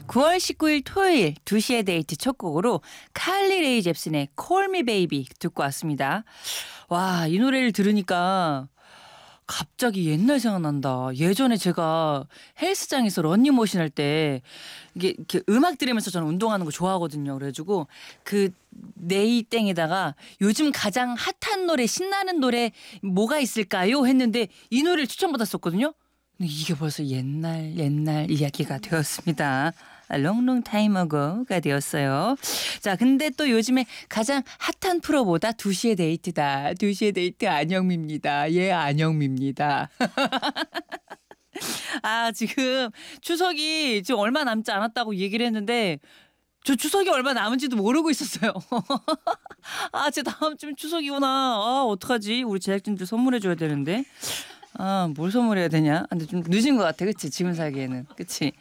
9월 19일 토요일 2시의 데이트 첫 곡으로 칼리 레이 잽슨의 Call Me Baby 듣고 왔습니다. 와, 이 노래를 들으니까 갑자기 옛날 생각난다. 예전에 제가 헬스장에서 러닝머신 할 때 이게 이렇게 음악 들으면서 저는 운동하는 거 좋아하거든요. 그래가지고 그 네이땡에다가 요즘 가장 핫한 노래, 신나는 노래 뭐가 있을까요? 했는데 이 노래를 추천받았었거든요. 근데 이게 벌써 옛날 이야기가 되었습니다. 롱롱 타임 어고가 되었어요. 자, 근데 또 요즘에 가장 핫한 프로보다 2시의 데이트다. 2시의 데이트 안영미입니다. 예, 안영미입니다. 아, 지금 추석이 지금 얼마 남지 않았다고 얘기를 했는데 저 추석이 얼마 남은지도 모르고 있었어요. 아, 제 다음 주면 추석이구나. 아, 어떡하지? 우리 제작진들 선물해 줘야 되는데. 아, 뭘 선물해야 되냐? 근데 좀 늦은 것 같아. 그치? 지금 사기에는. 그치?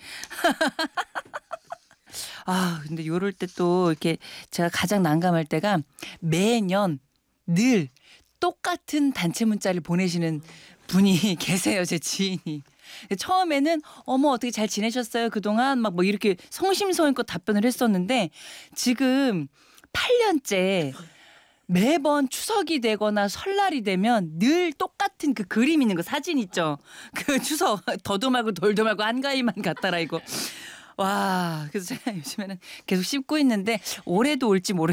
아, 근데 요럴 때 또 이렇게 제가 가장 난감할 때가 매년 늘 똑같은 단체 문자를 보내시는 분이 계세요. 제 지인이. 처음에는 어머 어떻게 잘 지내셨어요? 그동안 막 뭐 이렇게 성심성의껏 답변을 했었는데 지금 8년째 매번 추석이 되거나 설날이 되면 늘 똑같은 그 그림 있는 거 사진 있죠. 그 추석 더도 말고 덜도 말고 한가위만 갖다라 이거. 와, 그래서 제가 요즘에는 계속 씹고 있는데 올해도 올지 모르